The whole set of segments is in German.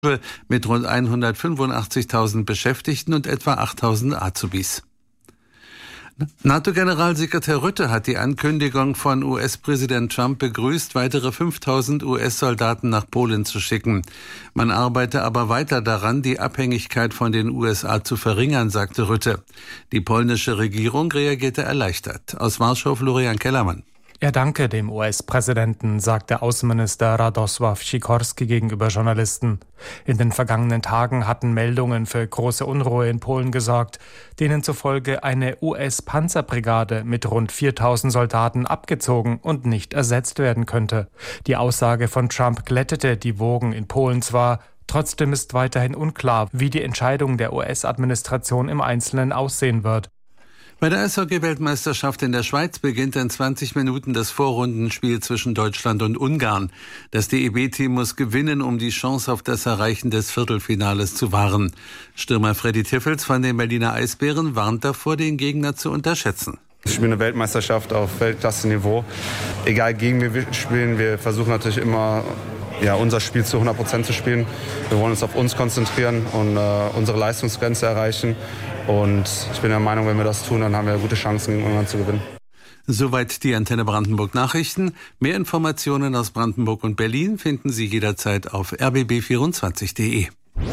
mit rund 185.000 Beschäftigten und etwa 8.000 Azubis. NATO-Generalsekretär Rutte hat die Ankündigung von US-Präsident Trump begrüßt, weitere 5.000 US-Soldaten nach Polen zu schicken. Man arbeite aber weiter daran, die Abhängigkeit von den USA zu verringern, sagte Rutte. Die polnische Regierung reagierte erleichtert. Aus Warschau Florian Kellermann. Er danke dem US-Präsidenten, sagte Außenminister Radosław Sikorski gegenüber Journalisten. In den vergangenen Tagen hatten Meldungen für große Unruhe in Polen gesorgt, denen zufolge eine US-Panzerbrigade mit rund 4.000 Soldaten abgezogen und nicht ersetzt werden könnte. Die Aussage von Trump glättete die Wogen in Polen zwar, trotzdem ist weiterhin unklar, wie die Entscheidung der US-Administration im Einzelnen aussehen wird. Bei der Eishockey-Weltmeisterschaft in der Schweiz beginnt in 20 Minuten das Vorrundenspiel zwischen Deutschland und Ungarn. Das DEB-Team muss gewinnen, um die Chance auf das Erreichen des Viertelfinales zu wahren. Stürmer Freddy Tiffels von den Berliner Eisbären warnt davor, den Gegner zu unterschätzen. Wir spielen eine Weltmeisterschaft auf Weltklasse-Niveau. Egal gegen wen wir spielen, wir versuchen natürlich immer unser Spiel zu 100% zu spielen. Wir wollen uns auf uns konzentrieren und unsere Leistungsgrenze erreichen. Und ich bin der Meinung, wenn wir das tun, dann haben wir gute Chancen, gegen Ungarn zu gewinnen. Soweit die Antenne Brandenburg Nachrichten. Mehr Informationen aus Brandenburg und Berlin finden Sie jederzeit auf rbb24.de.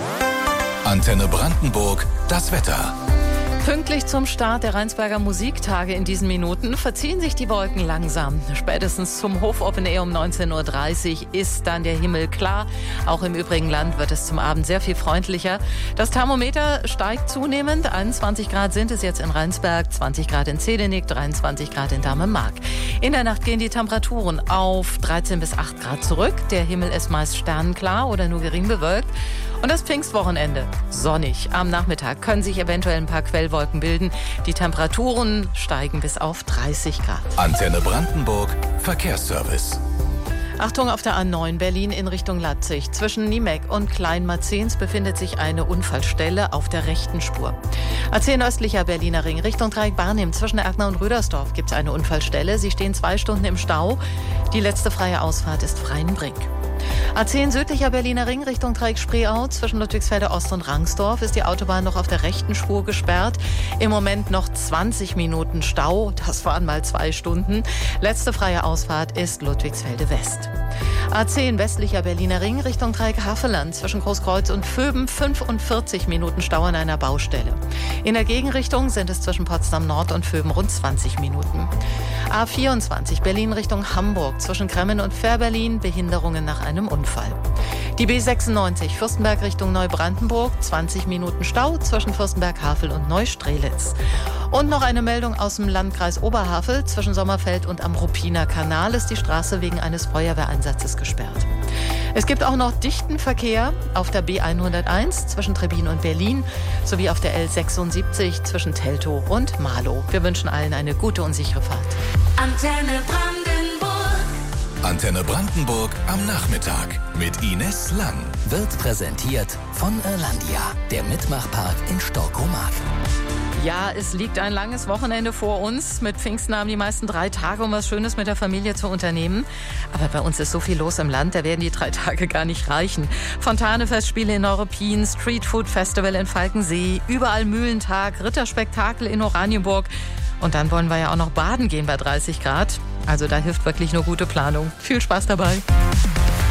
Antenne Brandenburg, das Wetter. Pünktlich zum Start der Rheinsberger Musiktage in diesen Minuten verziehen sich die Wolken langsam. Spätestens zum Hofopen Air um 19.30 Uhr ist dann der Himmel klar. Auch im übrigen Land wird es zum Abend sehr viel freundlicher. Das Thermometer steigt zunehmend. 21 Grad sind es jetzt in Rheinsberg, 20 Grad in Zedenick, 23 Grad in Dahme-Mark. In der Nacht gehen die Temperaturen auf 13 bis 8 Grad zurück. Der Himmel ist meist sternenklar oder nur gering bewölkt. Und das Pfingstwochenende sonnig. Am Nachmittag können sich eventuell ein paar Quellwolken bilden. Die Temperaturen steigen bis auf 30 Grad. Antenne Brandenburg, Verkehrsservice. Achtung, auf der A9 Berlin in Richtung Leipzig. Zwischen Niemek und Kleinmarzens befindet sich eine Unfallstelle auf der rechten Spur. A10 östlicher Berliner Ring Richtung Dreieck Barnim. Zwischen Erkner und Rüdersdorf gibt es eine Unfallstelle. Sie stehen 2 Stunden im Stau. Die letzte freie Ausfahrt ist Freienbrink. A10 südlicher Berliner Ring Richtung Dreieck Spreeau. Zwischen Ludwigsfelde Ost und Rangsdorf ist die Autobahn noch auf der rechten Spur gesperrt. Im Moment noch 20 Minuten Stau. Das waren mal 2 Stunden. Letzte freie Ausfahrt ist Ludwigsfelde West. A10 westlicher Berliner Ring Richtung Dreieck Havelland. Zwischen Großkreuz und Vöben 45 Minuten Stau an einer Baustelle. In der Gegenrichtung sind es zwischen Potsdam Nord und Vöben rund 20 Minuten. A24 Berlin Richtung Hamburg. Zwischen Kremmen und Fährberlin Behinderungen nach einem Unfall. Die B96 Fürstenberg Richtung Neubrandenburg, 20 Minuten Stau zwischen Fürstenberg-Havel und Neustrelitz. Und noch eine Meldung aus dem Landkreis Oberhavel. Zwischen Sommerfeld und am Ruppiner Kanal ist die Straße wegen eines Feuerwehreinsatzes gesperrt. Es gibt auch noch dichten Verkehr auf der B101 zwischen Trebbin und Berlin sowie auf der L76 zwischen Teltow und Marlow. Wir wünschen allen eine gute und sichere Fahrt. Antenne Brandenburg. Antenne Brandenburg am Nachmittag mit Ines Lang. Wird präsentiert von Irlandia, der Mitmachpark in Storkomark. Ja, es liegt ein langes Wochenende vor uns. Mit Pfingsten haben die meisten 3 Tage, um was Schönes mit der Familie zu unternehmen. Aber bei uns ist so viel los im Land, da werden die 3 Tage gar nicht reichen. Fontane-Festspiele in Neuruppin, Streetfood-Festival in Falkensee, überall Mühlentag, Ritterspektakel in Oranienburg. Und dann wollen wir ja auch noch baden gehen bei 30 Grad. Also da hilft wirklich nur gute Planung. Viel Spaß dabei.